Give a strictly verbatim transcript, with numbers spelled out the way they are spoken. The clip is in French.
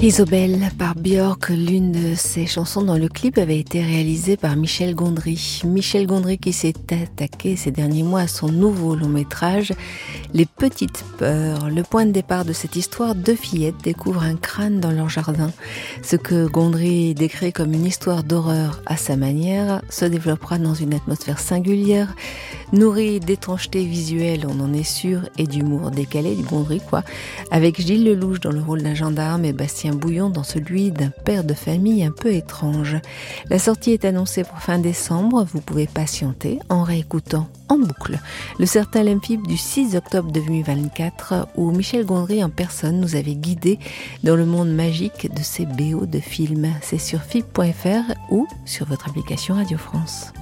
Isobel par Björk, l'une de ses chansons dans le clip avait été réalisée par Michel Gondry. Michel Gondry qui s'est attaqué ces derniers mois à son nouveau long métrage, Les Petites Peurs. Le point de départ de cette histoire, deux fillettes découvrent un crâne dans leur jardin. Ce que Gondry décrit comme une histoire d'horreur à sa manière se développera dans une atmosphère singulière, nourrie d'étrangeté visuelle, on en est sûr, et d'humour décalé, du Gondry quoi, avec Gilles Lelouch dans le rôle d'un gendarme et Bastien Bouillon dans celui d'un père de famille un peu étrange. La sortie est annoncée pour fin décembre, vous pouvez patienter en réécoutant en boucle le Certain Lemphib du six octobre deux mille vingt-quatre où Michel Gondry en personne nous avait guidés dans le monde magique de ces B O de films. C'est sur fib point f r ou sur votre application Radio France.